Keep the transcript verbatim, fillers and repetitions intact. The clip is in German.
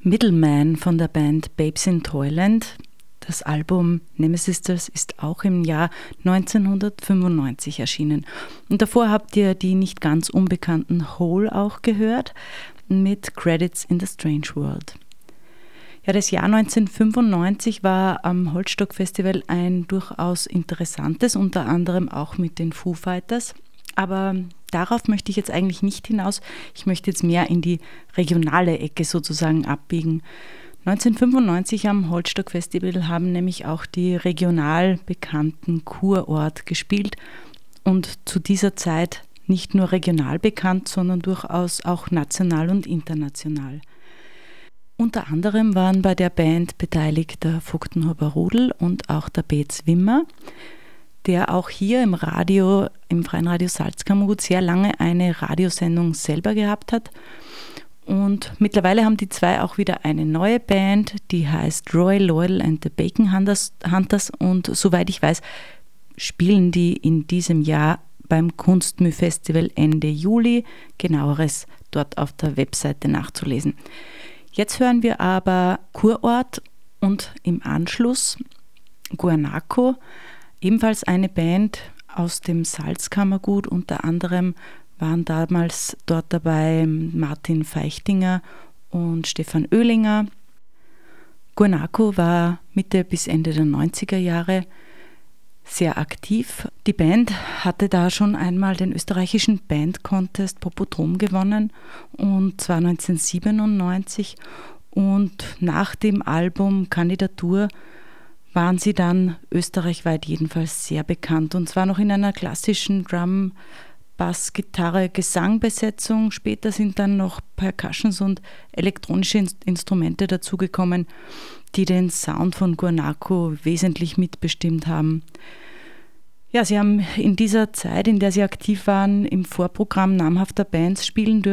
Middleman von der Band Babes in Toyland. Das Album Nemesisters ist auch im Jahr neunzehnhundertfünfundneunzig erschienen. Und davor habt ihr die nicht ganz unbekannten Hole auch gehört mit Credits in the Strange World. Ja, das Jahr neunzehnhundertfünfundneunzig war am Holzstock Festival ein durchaus interessantes, unter anderem auch mit den Foo Fighters. Aber darauf möchte ich jetzt eigentlich nicht hinaus. Ich möchte jetzt mehr in die regionale Ecke sozusagen abbiegen. neunzehnhundertfünfundneunzig am Holzstock Festival haben nämlich auch die regional bekannten Kurort gespielt und zu dieser Zeit nicht nur regional bekannt, sondern durchaus auch national und international. Unter anderem waren bei der Band beteiligt der Vogtenhuber Rudel und auch der Beetz Wimmer, der auch hier im Radio, im Freien Radio Salzkammergut sehr lange eine Radiosendung selber gehabt hat. Und mittlerweile haben die zwei auch wieder eine neue Band, die heißt Roy Loyal and the Bacon Hunters, Hunters und soweit ich weiß, spielen die in diesem Jahr beim Kunstmüh-Festival Ende Juli. Genaueres dort auf der Webseite nachzulesen. Jetzt hören wir aber Kurort und im Anschluss Guanaco, ebenfalls eine Band aus dem Salzkammergut, unter anderem waren damals dort dabei Martin Feichtinger und Stefan Oehlinger. Guanaco war Mitte bis Ende der neunziger Jahre sehr aktiv. Die Band hatte da schon einmal den österreichischen Band-Contest Popodrom gewonnen, und zwar neunzehnhundertsiebenundneunzig. Und nach dem Album Kandidatur waren sie dann österreichweit jedenfalls sehr bekannt, und zwar noch in einer klassischen Drum- Bass, Gitarre, Gesangbesetzung. Später sind dann noch Percussions und elektronische Instrumente dazugekommen, die den Sound von Guanaco wesentlich mitbestimmt haben. Ja, sie haben in dieser Zeit, in der sie aktiv waren, im Vorprogramm namhafter Bands spielen dürfen.